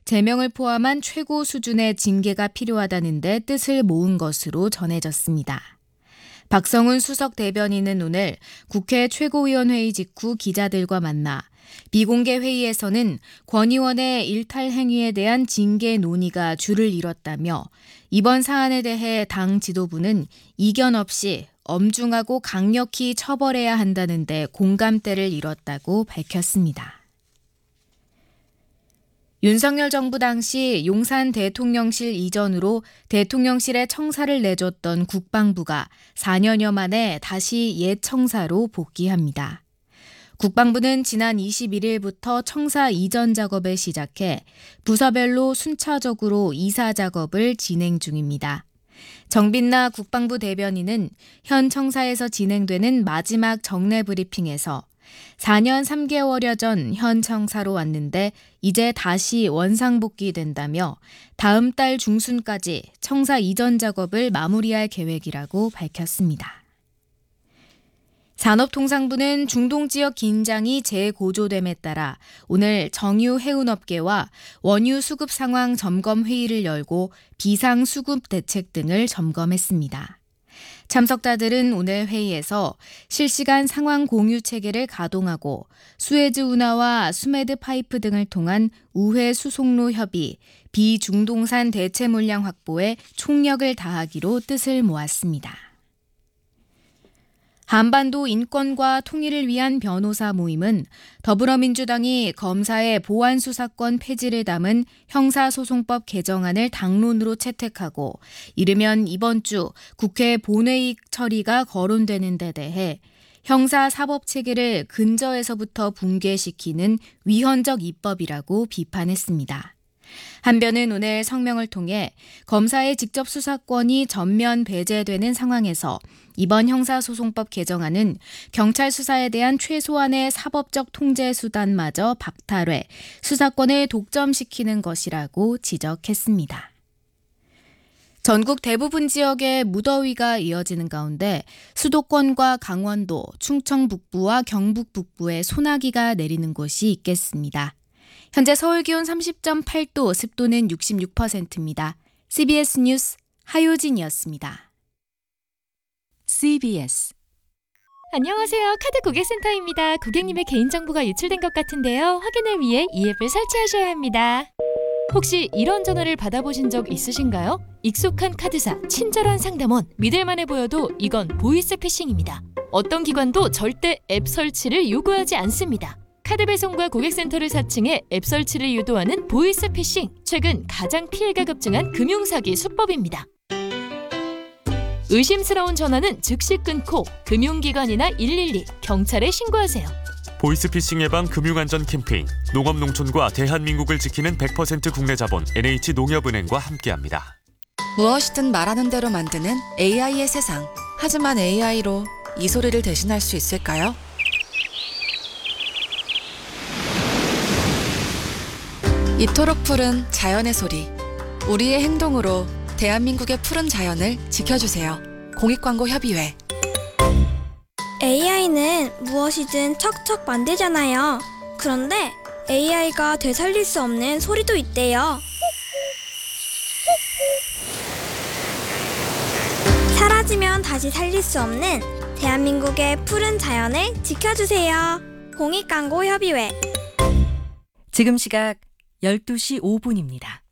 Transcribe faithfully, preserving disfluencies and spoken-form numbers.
제명을 포함한 최고 수준의 징계가 필요하다는 데 뜻을 모은 것으로 전해졌습니다. 박성훈 수석 대변인은 오늘 국회 최고위원회의 직후 기자들과 만나 비공개 회의에서는 권 의원의 일탈 행위에 대한 징계 논의가 줄을 이뤘다며 이번 사안에 대해 당 지도부는 이견 없이 엄중하고 강력히 처벌해야 한다는 데 공감대를 이뤘다고 밝혔습니다. 윤석열 정부 당시 용산 대통령실 이전으로 대통령실에 청사를 내줬던 국방부가 사 년여 만에 다시 옛 청사로 복귀합니다. 국방부는 지난 이십일 일부터 청사 이전 작업을 시작해 부서별로 순차적으로 이사 작업을 진행 중입니다. 정빈나 국방부 대변인은 현 청사에서 진행되는 마지막 정례 브리핑에서 사 년 삼 개월여 전 현 청사로 왔는데 이제 다시 원상복귀된다며 다음 달 중순까지 청사 이전 작업을 마무리할 계획이라고 밝혔습니다. 산업통상부는 중동 지역 긴장이 재고조됨에 따라 오늘 정유 해운업계와 원유 수급 상황 점검 회의를 열고 비상 수급 대책 등을 점검했습니다. 참석자들은 오늘 회의에서 실시간 상황 공유 체계를 가동하고 수에즈 운하와 수메드 파이프 등을 통한 우회 수송로 협의, 비중동산 대체 물량 확보에 총력을 다하기로 뜻을 모았습니다. 한반도 인권과 통일을 위한 변호사 모임은 더불어민주당이 검사의 보안수사권 폐지를 담은 형사소송법 개정안을 당론으로 채택하고 이르면 이번 주 국회 본회의 처리가 거론되는 데 대해 형사사법체계를 근저에서부터 붕괴시키는 위헌적 입법이라고 비판했습니다. 한변은 오늘 성명을 통해 검사의 직접 수사권이 전면 배제되는 상황에서 이번 형사소송법 개정안은 경찰 수사에 대한 최소한의 사법적 통제 수단마저 박탈해 수사권을 독점시키는 것이라고 지적했습니다. 전국 대부분 지역에 무더위가 이어지는 가운데 수도권과 강원도, 충청 북부와 경북 북부에 소나기가 내리는 곳이 있겠습니다. 현재 서울 기온 삼십 점 팔 도, 습도는 육십육 퍼센트입니다. 씨비에스 뉴스 하효진이었습니다. 씨비에스 안녕하세요. 카드 고객센터입니다. 고객님의 개인정보가 유출된 것 같은데요. 확인을 위해 이 앱을 설치하셔야 합니다. 혹시 이런 전화를 받아보신 적 있으신가요? 익숙한 카드사, 친절한 상담원, 믿을만해 보여도 이건 보이스피싱입니다. 어떤 기관도 절대 앱 설치를 요구하지 않습니다. 카드 배송과 고객센터를 사칭해 앱 설치를 유도하는 보이스피싱, 최근 가장 피해가 급증한 금융사기 수법입니다. 의심스러운 전화는 즉시 끊고 금융기관이나 일일이, 경찰에 신고하세요. 보이스피싱 예방 금융안전 캠페인, 농업농촌과 대한민국을 지키는 백 퍼센트 국내 자본 엔에이치농협은행과 함께합니다. 무엇이든 말하는 대로 만드는 에이아이의 세상. 하지만 에이아이로 이 소리를 대신할 수 있을까요? 이토록 푸른 자연의 소리. 우리의 행동으로 대한민국의 푸른 자연을 지켜주세요. 공익광고협의회. 에이아이는 무엇이든 척척 만들잖아요. 그런데 에이아이가 되살릴 수 없는 소리도 있대요. 사라지면 다시 살릴 수 없는 대한민국의 푸른 자연을 지켜주세요. 공익광고협의회. 지금 시각 열두 시 오 분입니다.